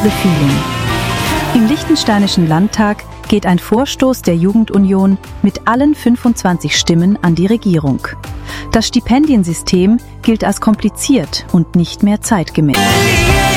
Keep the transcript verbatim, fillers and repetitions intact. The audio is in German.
the Feeling. Im Liechtensteinischen Landtag geht ein Vorstoß der Jugendunion mit allen fünfundzwanzig Stimmen an die Regierung. Das Stipendiensystem gilt als kompliziert und nicht mehr zeitgemäß.